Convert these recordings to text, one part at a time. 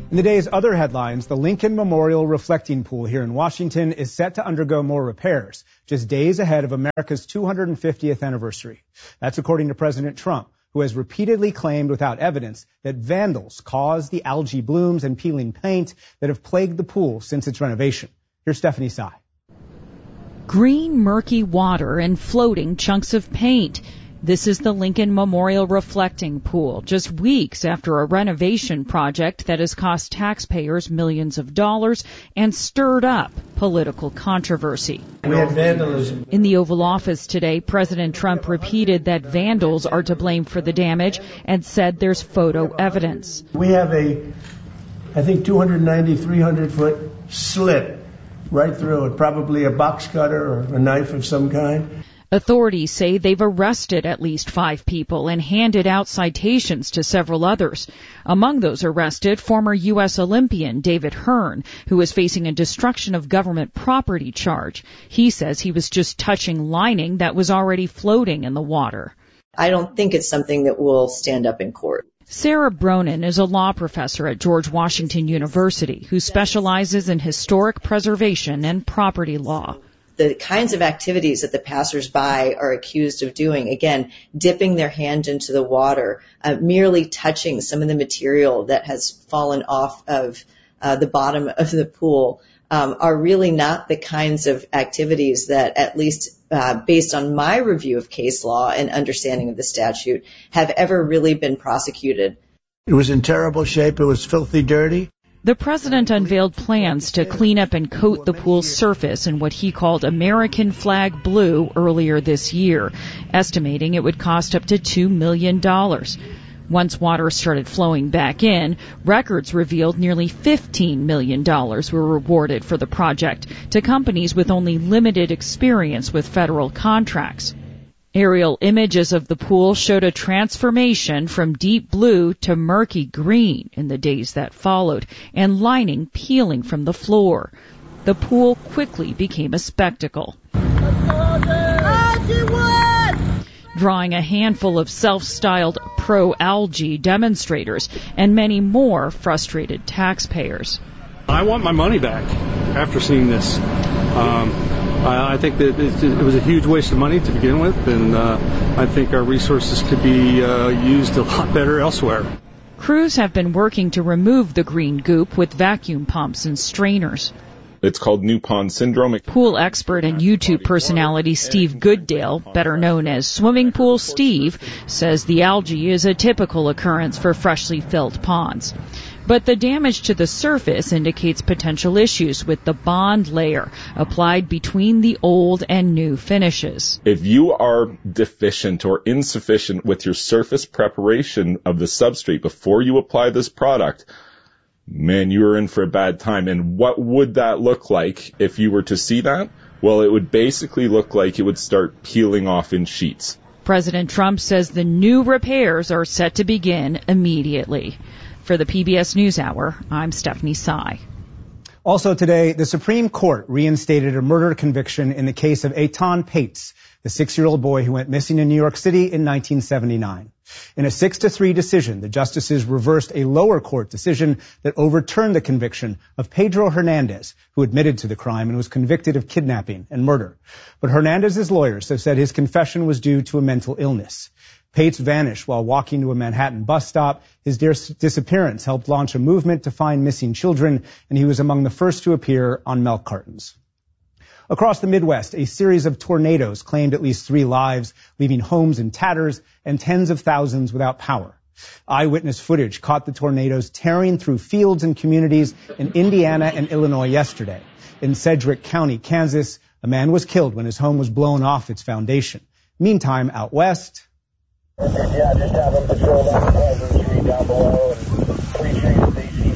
In the day's other headlines, the Lincoln Memorial Reflecting Pool here in Washington is set to undergo more repairs, just days ahead of America's 250th anniversary. That's according to President Trump, who has repeatedly claimed without evidence that vandals caused the algae blooms and peeling paint that have plagued the pool since its renovation. Here's Stephanie Sy. Green, murky water and floating chunks of paint. This is the Lincoln Memorial Reflecting Pool, just weeks after a renovation project that has cost taxpayers millions of dollars and stirred up political controversy. We had vandalism. In the Oval Office today, President Trump repeated that vandals are to blame for the damage and said there's photo evidence. We have I think 290, 300-foot slit right through it, probably a box cutter or a knife of some kind. Authorities say they've arrested at least 5 people and handed out citations to several others. Among those arrested, former U.S. Olympian David Hearn, who is facing a destruction of government property charge. He says he was just touching lining that was already floating in the water. I don't think it's something that will stand up in court. Sarah Bronin is a law professor at George Washington University who specializes in historic preservation and property law. The kinds of activities that the passersby are accused of doing, again, dipping their hand into the water, merely touching some of the material that has fallen off of the bottom of the pool, are really not the kinds of activities that, at least based on my review of case law and understanding of the statute, have ever really been prosecuted. It was in terrible shape. It was filthy dirty. The president unveiled plans to clean up and coat the pool's surface in what he called American flag blue earlier this year, estimating it would cost up to $2 million. Once water started flowing back in, records revealed nearly $15 million were rewarded for the project to companies with only limited experience with federal contracts. Aerial images of the pool showed a transformation from deep blue to murky green in the days that followed, and lining peeling from the floor. The pool quickly became a spectacle, drawing a handful of self-styled pro-algae demonstrators and many more frustrated taxpayers. I want my money back after seeing this. I think that it was a huge waste of money to begin with, and I think our resources could be used a lot better elsewhere. Crews have been working to remove the green goop with vacuum pumps and strainers. It's called New Pond Syndrome. Pool expert and YouTube personality Steve Gooddale, better known as Swimming Pool Steve, says the algae is a typical occurrence for freshly filled ponds. But the damage to the surface indicates potential issues with the bond layer applied between the old and new finishes. If you are deficient or insufficient with your surface preparation of the substrate before you apply this product, man, you're in for a bad time. And what would that look like if you were to see that? Well, it would basically look like it would start peeling off in sheets. President Trump says the new repairs are set to begin immediately. For the PBS NewsHour, I'm Stephanie Sy. Also today, the Supreme Court reinstated a murder conviction in the case of Eitan Pates, the 6-year-old boy who went missing in New York City in 1979. In a 6-3 decision, the justices reversed a lower court decision that overturned the conviction of Pedro Hernandez, who admitted to the crime and was convicted of kidnapping and murder. But Hernandez's lawyers have said his confession was due to a mental illness. Pates vanished while walking to a Manhattan bus stop. His disappearance helped launch a movement to find missing children, and he was among the first to appear on milk cartons. Across the Midwest, a series of tornadoes claimed at least 3 lives, leaving homes in tatters and tens of thousands without power. Eyewitness footage caught the tornadoes tearing through fields and communities in Indiana and Illinois yesterday. In Sedgwick County, Kansas, a man was killed when his home was blown off its foundation. Meantime, out west, yeah, just have them patrol down Pleasant Street down below and appreciate they see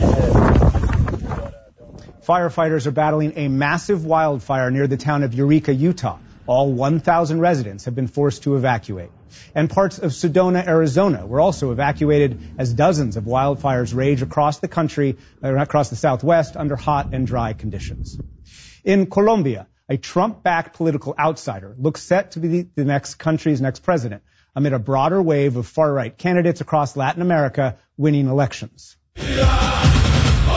fit. Firefighters are battling a massive wildfire near the town of Eureka, Utah. All 1,000 residents have been forced to evacuate. And parts of Sedona, Arizona were also evacuated as dozens of wildfires rage across the country, across the Southwest under hot and dry conditions. In Colombia, a Trump-backed political outsider looks set to be the country's next president, amid a broader wave of far-right candidates across Latin America winning elections.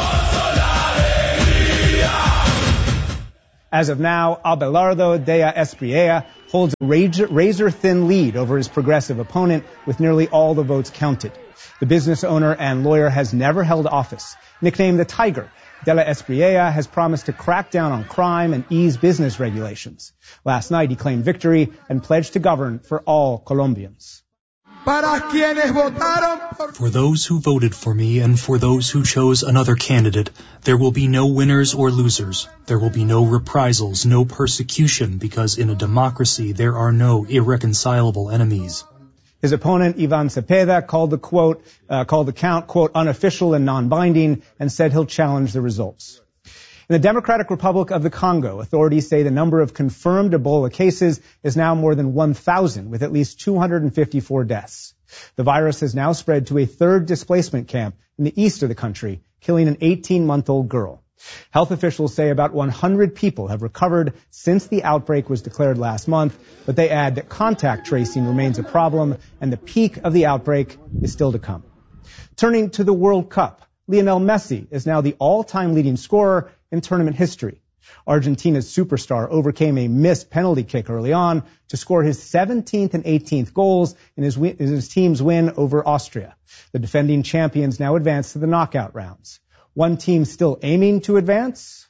As of now, Abelardo Dea Espriella holds a razor-thin lead over his progressive opponent with nearly all the votes counted. The business owner and lawyer has never held office. Nicknamed the Tiger, De La Espriella has promised to crack down on crime and ease business regulations. Last night, he claimed victory and pledged to govern for all Colombians. For those who voted for me and for those who chose another candidate, there will be no winners or losers. There will be no reprisals, no persecution, because in a democracy there are no irreconcilable enemies. His opponent, Ivan Cepeda, called the count, quote, unofficial and non-binding, and said he'll challenge the results. In the Democratic Republic of the Congo, authorities say the number of confirmed Ebola cases is now more than 1,000, with at least 254 deaths. The virus has now spread to a third displacement camp in the east of the country, killing an 18-month-old girl. Health officials say about 100 people have recovered since the outbreak was declared last month, but they add that contact tracing remains a problem and the peak of the outbreak is still to come. Turning to the World Cup, Lionel Messi is now the all-time leading scorer in tournament history. Argentina's superstar overcame a missed penalty kick early on to score his 17th and 18th goals in his team's win over Austria. The defending champions now advance to the knockout rounds. One team still aiming to advance?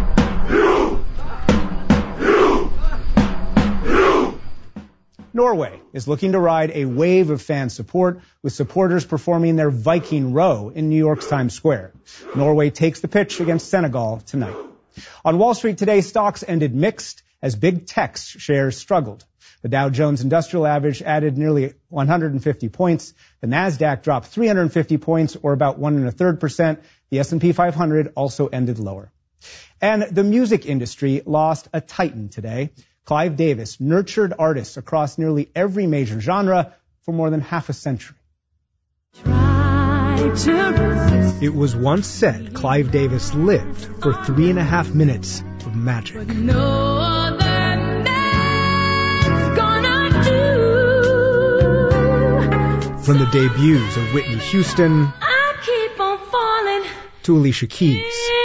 Norway is looking to ride a wave of fan support, with supporters performing their Viking row in New York's Times Square. Norway takes the pitch against Senegal tonight. On Wall Street today, stocks ended mixed as big tech shares struggled. The Dow Jones Industrial Average added nearly 150 points. The Nasdaq dropped 350 points, or about 1.33%. The S&P 500 also ended lower. And the music industry lost a titan today. Clive Davis nurtured artists across nearly every major genre for more than half a century. It was once said Clive Davis lived for 3.5 minutes of magic. From the debuts of Whitney Houston to Alicia Keys,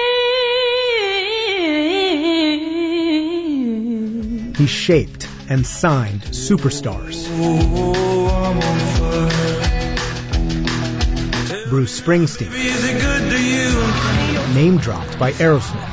he shaped and signed superstars. Bruce Springsteen, name dropped by Aerosmith.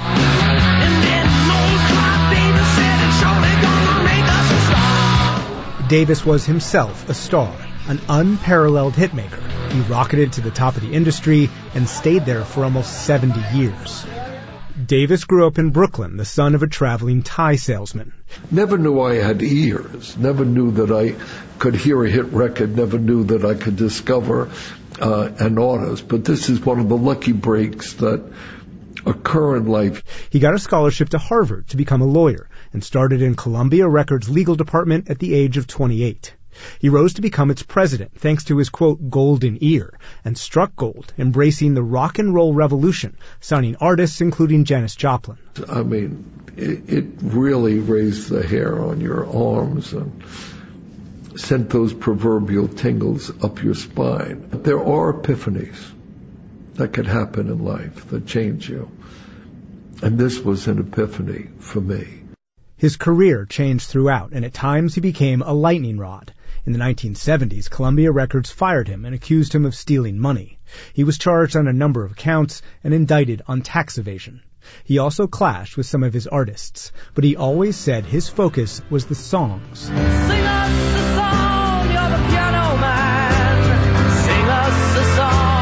Davis was himself a star, an unparalleled hitmaker. He rocketed to the top of the industry and stayed there for almost 70 years. Davis grew up in Brooklyn, the son of a traveling tie salesman. Never knew I had ears, never knew that I could hear a hit record, never knew that I could discover an artist. But this is one of the lucky breaks that occur in life. He got a scholarship to Harvard to become a lawyer and started in Columbia Records' legal department at the age of 28. He rose to become its president thanks to his, quote, golden ear, and struck gold, embracing the rock and roll revolution, signing artists including Janis Joplin. I mean, it really raised the hair on your arms and sent those proverbial tingles up your spine. There are epiphanies that could happen in life that change you. And this was an epiphany for me. His career changed throughout, and at times he became a lightning rod. In the 1970s, Columbia Records fired him and accused him of stealing money. He was charged on a number of counts and indicted on tax evasion. He also clashed with some of his artists, but he always said his focus was the songs. Sing us a song, you're the piano man. Sing us a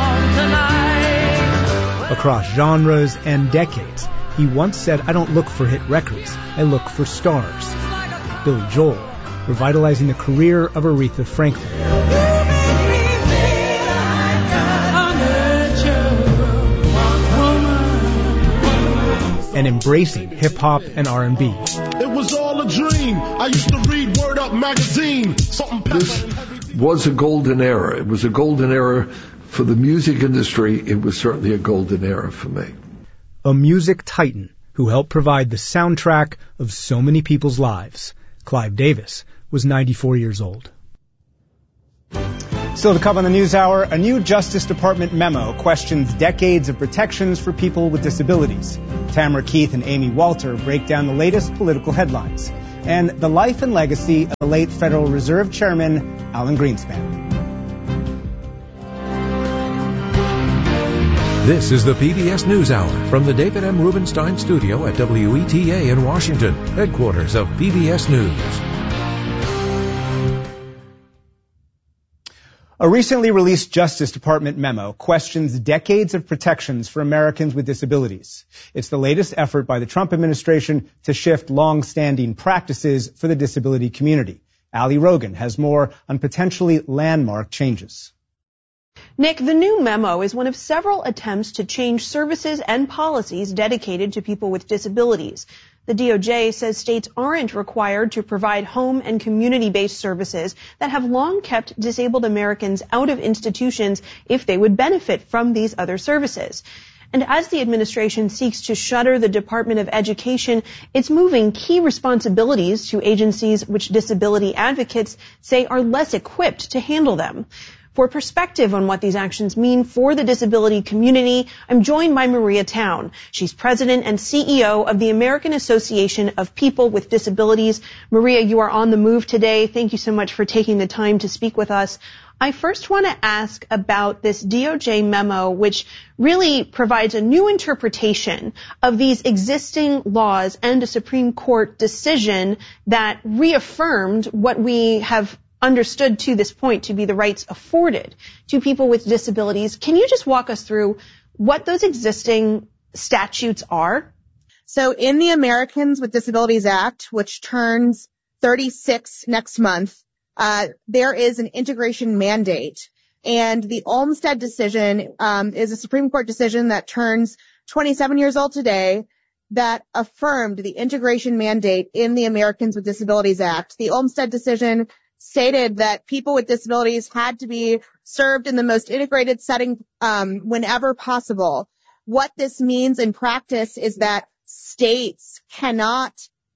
song tonight. Across genres and decades, he once said, I don't look for hit records, I look for stars. Billy Joel, revitalizing the career of Aretha Franklin. And embracing hip-hop and R&B. It was all a dream. I used to read Word Up magazine. This was a golden era. It was a golden era for the music industry. It was certainly a golden era for me. A music titan who helped provide the soundtrack of so many people's lives. Clive Davis was 94 years old. Still to come on the NewsHour, a new Justice Department memo questions decades of protections for people with disabilities. Tamara Keith and Amy Walter break down the latest political headlines. And the life and legacy of the late Federal Reserve Chairman Alan Greenspan. This is the PBS NewsHour from the David M. Rubenstein studio at WETA in Washington, headquarters of PBS News. A recently released Justice Department memo questions decades of protections for Americans with disabilities. It's the latest effort by the Trump administration to shift long-standing practices for the disability community. Ali Rogan has more on potentially landmark changes. Nick, the new memo is one of several attempts to change services and policies dedicated to people with disabilities. The DOJ says states aren't required to provide home and community-based services that have long kept disabled Americans out of institutions if they would benefit from these other services. And as the administration seeks to shutter the Department of Education, it's moving key responsibilities to agencies which disability advocates say are less equipped to handle them. For perspective on what these actions mean for the disability community, I'm joined by Maria Town. She's president and CEO of the American Association of People with Disabilities. Maria, you are on the move today. Thank you so much for taking the time to speak with us. I first want to ask about this DOJ memo, which really provides a new interpretation of these existing laws and a Supreme Court decision that reaffirmed what we have understood to this point to be the rights afforded to people with disabilities. Can you just walk us through what those existing statutes are? So in the Americans with Disabilities Act, which turns 36 next month, there is an integration mandate. And the Olmstead decision is a Supreme Court decision that turns 27 years old today that affirmed the integration mandate in the Americans with Disabilities Act. The Olmstead decision stated that people with disabilities had to be served in the most integrated setting whenever possible. What this means in practice is that states cannot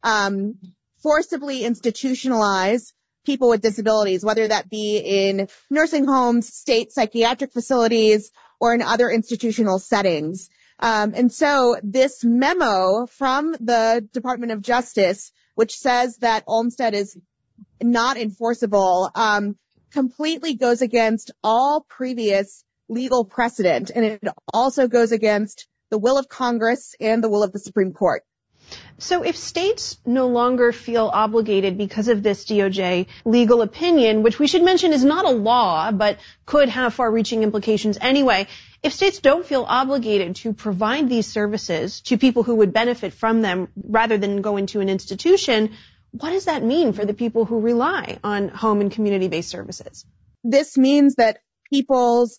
forcibly institutionalize people with disabilities, whether that be in nursing homes, state psychiatric facilities, or in other institutional settings. And so this memo from the Department of Justice, which says that Olmstead is not enforceable, completely goes against all previous legal precedent, and it also goes against the will of Congress and the will of the Supreme Court. So if states no longer feel obligated because of this DOJ legal opinion, which we should mention is not a law, but could have far-reaching implications anyway, if states don't feel obligated to provide these services to people who would benefit from them rather than go into an institution, what does that mean for the people who rely on home and community-based services? This means that people's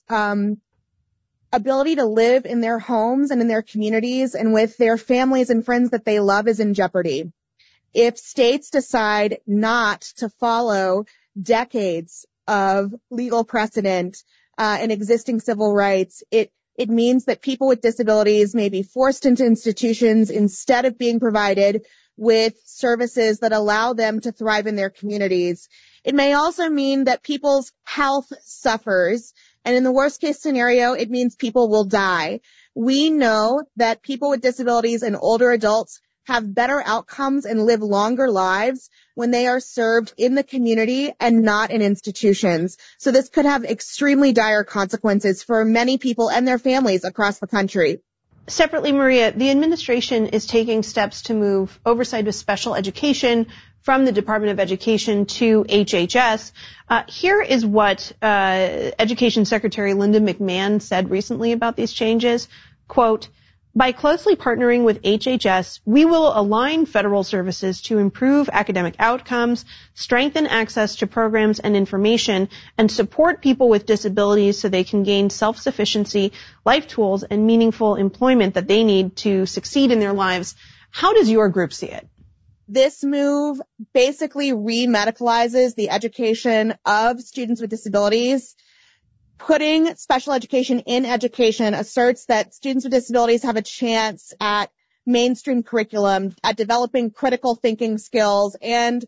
ability to live in their homes and in their communities and with their families and friends that they love is in jeopardy. If states decide not to follow decades of legal precedent and existing civil rights, it means that people with disabilities may be forced into institutions instead of being provided with services that allow them to thrive in their communities. It may also mean that people's health suffers, and in the worst case scenario, it means people will die. We know that people with disabilities and older adults have better outcomes and live longer lives when they are served in the community and not in institutions. So this could have extremely dire consequences for many people and their families across the country. Separately, Maria, the administration is taking steps to move oversight of special education from the Department of Education to HHS. Here is what Education Secretary Linda McMahon said recently about these changes. Quote, "By closely partnering with HHS, we will align federal services to improve academic outcomes, strengthen access to programs and information, and support people with disabilities so they can gain self-sufficiency, life tools, and meaningful employment that they need to succeed in their lives." How does your group see it? This move basically re-medicalizes the education of students with disabilities. Putting special education in education asserts that students with disabilities have a chance at mainstream curriculum, at developing critical thinking skills, and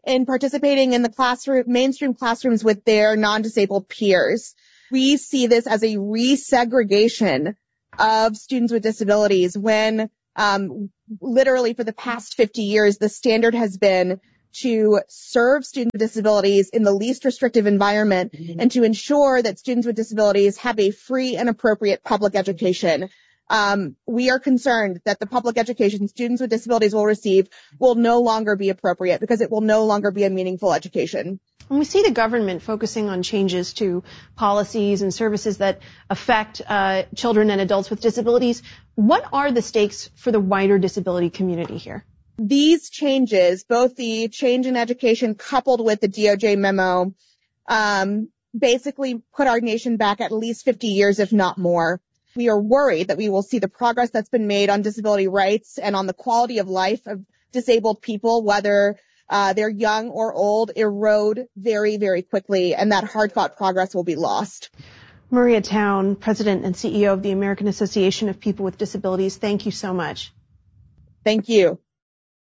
in participating in the mainstream classrooms with their non-disabled peers. We see this as a resegregation of students with disabilities when literally for the past 50 years, the standard has been to serve students with disabilities in the least restrictive environment and to ensure that students with disabilities have a free and appropriate public education. We are concerned that the public education students with disabilities will receive will no longer be appropriate because it will no longer be a meaningful education. When we see the government focusing on changes to policies and services that affect children and adults with disabilities, what are the stakes for the wider disability community here? These changes, both the change in education coupled with the DOJ memo, basically put our nation back at least 50 years, if not more. We are worried that we will see the progress that's been made on disability rights and on the quality of life of disabled people, whether they're young or old, erode very, very quickly, and that hard-fought progress will be lost. Maria Town, President and CEO of the American Association of People with Disabilities, thank you so much. Thank you.